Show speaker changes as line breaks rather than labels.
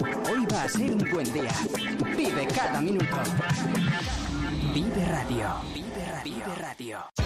Hoy va a ser un buen día. Vive cada minuto. Vive Radio. Vive Radio. Vive Radio.